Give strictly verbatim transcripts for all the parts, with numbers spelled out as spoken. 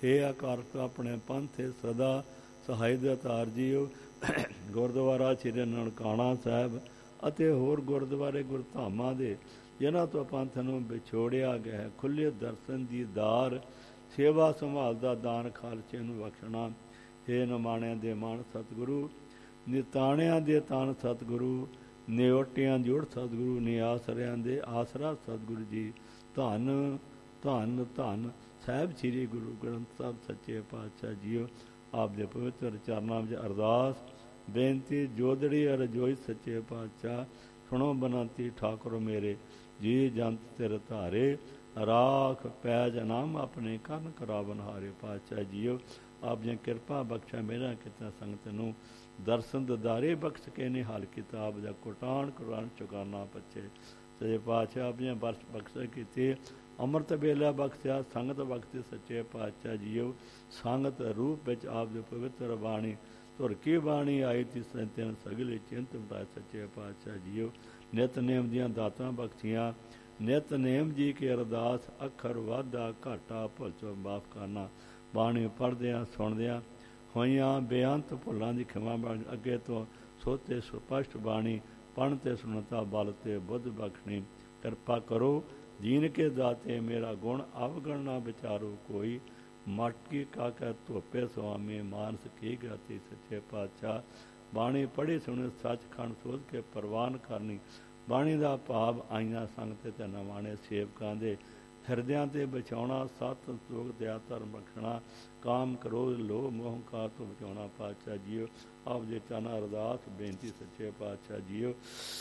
हे आकारक अपने पंथ सदा सहाय दातार जीओ। गुरुद्वारा श्री ननकाणा साहिब ਅਤੇ ਹੋਰ ਗੁਰਦੁਆਰੇ ਗੁਰਧਾਮਾਂ ਦੇ ਜਿਨ੍ਹਾਂ ਤੋਂ ਪੰਥ ਨੂੰ ਵਿਛੋੜਿਆ ਗਿਆ ਹੈ, ਖੁੱਲ੍ਹੇ ਦਰਸ਼ਨ ਦੀ ਦਾਰ, ਸੇਵਾ ਸੰਭਾਲ ਦਾ ਦਾਨ ਖਾਲਸੇ ਨੂੰ ਬਖਸ਼ਣਾ। ਹੇ ਨਿਮਾਣਿਆਂ ਦੇ ਮਾਣ ਸਤਿਗੁਰੂ, ਨਿਤਾਣਿਆਂ ਦੇ ਤਾਣ ਸਤਿਗੁਰੂ, ਨਿਓਟਿਆਂ ਦੀ ਉੜ ਸਤਿਗੁਰੂ, ਨਿਆਸਰਿਆਂ ਦੇ ਆਸਰਾ ਸਤਿਗੁਰੂ ਜੀ। ਧੰਨ ਧੰਨ ਧੰਨ ਸਾਹਿਬ ਸ੍ਰੀ ਗੁਰੂ ਗ੍ਰੰਥ ਸਾਹਿਬ ਸੱਚੇ ਪਾਤਸ਼ਾਹ ਜੀਓ। ਆਪ ਦੇ ਪਵਿੱਤਰ ਚਰਨਾਂ ਵਿੱਚ ਅਰਦਾਸ ਬੇਨਤੀ ਜੋਦੜੀ ਅਰਜੋਈ ਸੱਚੇ ਪਾਤਸ਼ਾਹ, ਸੁਣੋ ਬਨੰਤੀ ਠਾਕੁਰ ਮੇਰੇ, ਜੀ ਜੰਤ ਤੇਰੇ ਧਾਰੇ, ਰਾਖ ਪੈਜ ਨਾਮ ਆਪਣੇ ਕੰਨ ਕਰਾਵਨ ਹਾਰੇ। ਪਾਤਸ਼ਾਹ ਜੀਓ ਆਪ ਦੀਆਂ ਕਿਰਪਾ ਬਖਸ਼ਾ ਮੇਰਾ ਕੀਤਾ ਸੰਗਤ ਨੂੰ ਦਰਸ਼ਨ ਦਦਾਰੇ ਬਖਸ਼ ਕੇ ਨਿਹਾਲ ਕੀਤਾ। ਆਪ ਦਾ ਕੋਟਾਨ ਕੁਰਾਨ ਚੁਕਾਨਾ ਪੱਛੇ ਸੱਚੇ ਪਾਤਸ਼ਾਹ ਆਪ ਦੀਆਂ ਬਰਸ ਬਖਸ਼ ਕੀਤੇ, ਅੰਮ੍ਰਿਤ ਵੇਲਾ ਬਖਸ਼ਿਆ, ਸੰਗਤ ਬਖਸ਼ੇ ਸੱਚੇ ਪਾਤਸ਼ਾਹ ਜੀਓ। ਸੰਗਤ ਰੂਪ ਵਿੱਚ ਆਪ ਦੇ ਪਵਿੱਤਰ ਬਾਣੀ ਧੁਰ ਕੀ ਬਾਣੀ ਆਈ ਤੀ ਸੰਤਨ ਸਗਲੇ ਚਿੰਤ ਬਤਾਏ ਸੱਚੇ ਪਾਤਸ਼ਾਹ ਜੀਓ। ਨਿਤਨੇਮ ਦੀਆਂ ਦਾਤਾਂ ਬਖਸ਼ੀਆਂ, ਨਿਤਨੇਮ ਜੀ ਕੀ ਅਰਦਾਸ, ਅੱਖਰ ਵਾਧਾ ਘਾਟਾ ਭੁੱਲ ਚੋਂ ਮਾਫ ਕਰਨਾ। ਬਾਣੀ ਪੜ੍ਹਦਿਆਂ ਸੁਣਦਿਆਂ ਹੋਈਆਂ ਬੇਅੰਤ ਭੁੱਲਾਂ ਦੀ ਖਿਮਾ ਬਣ, ਅੱਗੇ ਤੋਂ ਸੋਤੇ ਸੁਪਸ਼ਟ ਬਾਣੀ ਪੜ੍ਹਨ ਤੇ ਸੁਣਤਾ ਬਲ ਤੇ ਬੁੱਧ ਬਖਸ਼ਣੀ। ਕਿਰਪਾ ਕਰੋ ਜੀਨ ਕੇ ਦਾਤੇ, ਮੇਰਾ ਗੁਣ ਅਵਗਣ ਨਾ ਵਿਚਾਰੋ ਕੋਈ, ਮਟਕੀ ਕਾਕਾ ਧੋਪੇ ਸੁਆਮੀ, ਮਾਨਸ ਕੀ ਗਾਤੀ ਸੱਚੇ ਪਾਤਸ਼ਾਹ। ਬਾਣੀ ਪੜ੍ਹੀ ਸੁਣੀ ਸੱਚਖੰਡ ਸੋਧ ਕੇ ਪ੍ਰਵਾਨ ਕਰਨੀ। ਬਾਣੀ ਦਾ ਭਾਵ ਆਈਆਂ ਸੰਗਤ ਤੇ ਨਵਾਣੇ ਸੇਵਕਾਂ ਦੇ ਹਿਰਦਿਆਂ ਤੇ ਬਚਾਉਣਾ। ਸਤ ਸੰਤੋਖ ਦਇਆ ਧਰਮ ਬਖਸ਼ਣਾ, ਕਾਮ ਕਰੋਧ ਲੋਭ ਮੋਹ ਕਾਰ ਤੋਂ ਬਚਾਉਣਾ। ਪਾਤਸ਼ਾਹ ਜੀਓ ਆਪ ਦੇ ਚਰਨਾਂ ਅਰਦਾਸ ਬੇਨਤੀ ਸੱਚੇ ਪਾਤਸ਼ਾਹ ਜੀਓ।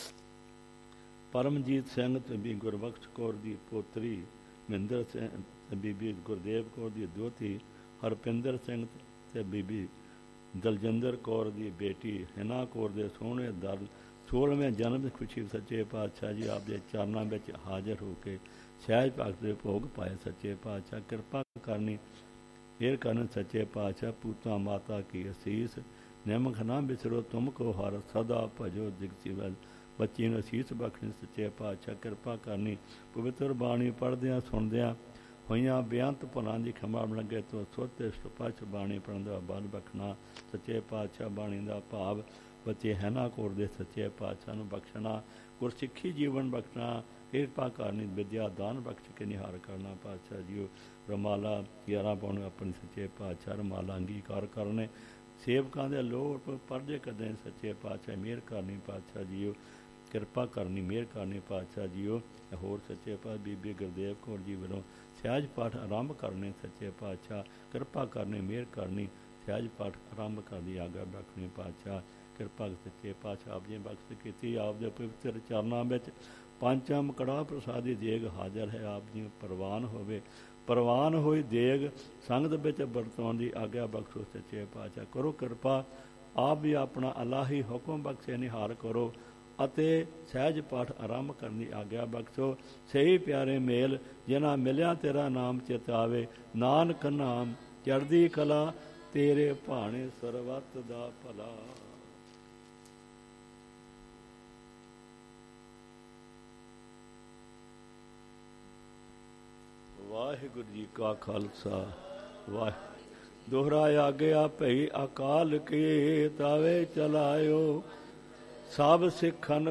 ਪਰਮਜੀਤ ਸਿੰਘ ਤੇ ਬੀ ਗੁਰਬਖਸ਼ ਕੌਰ ਦੀ ਪੋਤਰੀ, ਮਹਿੰਦਰ ਸਿੰਘ ਬੀਬੀ ਗੁਰਦੇਵ ਕੌਰ ਦੀ ਦੋਤੀ, ਹਰਪਿੰਦਰ ਸਿੰਘ ਤੇ ਬੀਬੀ ਦਲਜਿੰਦਰ ਕੌਰ ਦੀ ਬੇਟੀ ਹਿਨਾ ਕੌਰ ਦੇ ਸੋਹਣੇ ਦਰ ਸੋਲ੍ਹਵੇਂ ਜਨਮ ਖੁਸ਼ੀ ਸੱਚੇ ਪਾਤਸ਼ਾਹ ਜੀ ਆਪ ਦੇ ਚਰਨਾਂ ਵਿੱਚ ਹਾਜ਼ਰ ਹੋ ਕੇ ਸਹਿਜ ਭਗਤ ਦੇ ਭੋਗ ਪਾਏ। ਸੱਚੇ ਪਾਤਸ਼ਾਹ ਕਿਰਪਾ ਕਰਨੀ ਫੇਰ ਕਰਨ ਸੱਚੇ ਪਾਤਸ਼ਾਹ। ਪੂਤਾ ਮਾਤਾ ਕੀ ਅਸੀਸ, ਨਿਮਖ ਨਾ ਵਿਸਰੋ ਤੁਮ ਕੋ ਹਰ, ਸਦਾ ਭਜੋ ਦਿਗਸੀ ਵੱਲ, ਬੱਚੀ ਨੂੰ ਅਸੀਸ ਬਖਸ਼ਣੀ। ਸੱਚੇ ਪਾਤਸ਼ਾਹ ਕਿਰਪਾ ਕਰਨੀ ਪਵਿੱਤਰ ਬਾਣੀ ਪੜ੍ਹਦਿਆਂ ਸੁਣਦਿਆਂ ਹੋਈਆਂ ਬੇਅੰਤ ਭੁੱਲਾਂ ਦੀ ਖਿਮਾ ਲੱਗੇ ਤੋਂ ਸੋਤੇ ਸੁਪਸ਼ ਬਾਣੀ ਪੜ੍ਹਨ ਦਾ ਬਲ ਬਖਸ਼ਣਾ। ਸੱਚੇ ਪਾਤਸ਼ਾਹ ਬਾਣੀ ਦਾ ਭਾਵ ਬੱਚੇ ਹੈਨਾ ਕੌਰ ਦੇ ਸੱਚੇ ਪਾਤਸ਼ਾਹ ਨੂੰ ਬਖਸ਼ਣਾ, ਗੁਰਸਿੱਖੀ ਜੀਵਨ ਬਖਸ਼ਣਾ। ਕਿਰਪਾ ਕਰਨੀ ਵਿਦਿਆ ਦਾਨ ਬਖਸ਼ ਕੇ ਨਿਹਾਰ ਕਰਨਾ। ਪਾਤਸ਼ਾਹ ਜੀਓ ਰਮਾਲਾ ਗਿਆਰਾਂ ਪਾਉਣ ਆਪਣੀ ਸੱਚੇ ਪਾਤਸ਼ਾਹ ਰਮਾਲਾ ਅੰਗੀਕਾਰ ਕਰਨੇ। ਸੇਵਕਾਂ ਦੇ ਲੋਟ ਪਰਦੇ ਕਦੇ ਸੱਚੇ ਪਾਤਸ਼ਾਹ ਮਿਹਰ ਕਰਨੀ। ਪਾਤਸ਼ਾਹ ਜੀਓ ਕਿਰਪਾ ਕਰਨੀ ਮਿਹਰ ਕਰਨੀ। ਪਾਤਸ਼ਾਹ ਜੀਓ ਹੋਰ ਸੱਚੇ ਪਾਤਸ਼ਾਹ ਬੀਬੀ ਗੁਰਦੇਵ ਕੌਰ ਜੀ ਵੱਲੋਂ ਸਹਿਜ ਪਾਠ ਆਰੰਭ ਕਰਨੇ। ਸੱਚੇ ਪਾਤਸ਼ਾਹ ਕਿਰਪਾ ਕਰਨੀ ਮਿਹਰ ਕਰਨੀ, ਸਹਿਜ ਪਾਠ ਆਰੰਭ ਕਰਦੀ ਆਗਾ ਬਖਸ਼ਣੀ। ਪਾਤਸ਼ਾਹ ਕਿਰਪਾ ਸੱਚੇ ਪਾਤਸ਼ਾਹ ਆਪ ਜੀ ਬਖਸ਼ ਕੀਤੀ। ਆਪ ਦੇ ਪਵਿੱਤਰ ਚਰਨਾਂ ਵਿੱਚ ਪੰਚਮ ਕੜਾਹ ਪ੍ਰਸਾਦੀ ਦੇਗ ਹਾਜ਼ਰ ਹੈ। ਆਪ ਜੀ ਪ੍ਰਵਾਨ ਹੋਵੇ, ਪ੍ਰਵਾਨ ਹੋਈ ਦੇਗ ਸੰਗਤ ਵਿੱਚ ਵਰਤਾਉਣ ਦੀ ਆਗਿਆ ਬਖਸ਼ੋ। ਸੱਚੇ ਪਾਤਸ਼ਾਹ ਕਰੋ ਕਿਰਪਾ, ਆਪ ਵੀ ਆਪਣਾ ਅਲਾਹੀ ਹੁਕਮ ਬਖਸ਼ੇ ਨਿਹਾਰ ਕਰੋ ਅਤੇ ਸਹਿਜ ਪਾਠ ਆਰੰਭ ਕਰਨ ਦੀ ਆਗਿਆ ਬਖਸ਼ੋ। ਸਹੀ ਪਿਆਰੇ ਮੇਲ ਜਿਨ੍ਹਾਂ ਮਿਲਿਆ ਤੇਰਾ ਨਾਮ ਚਿਤ ਆਵੇ, ਨਾਨਕ ਨਾਮ ਚੜ੍ਹਦੀ ਕਲਾ, ਤੇਰੇ ਭਾਣੇ ਸਰਬੱਤ ਦਾ ਭਲਾ। ਵਾਹਿਗੁਰੂ ਜੀ ਕਾ ਖਾਲਸਾ ਵਾਹਿਗੁਰੂ। ਦੋਹਰਾ ਆਗਿਆ ਭਈ ਅਕਾਲ ਕੀ, ਤਾਵੇ ਚਲਾਇਓ ਸਭ ਸਿੱਖਨ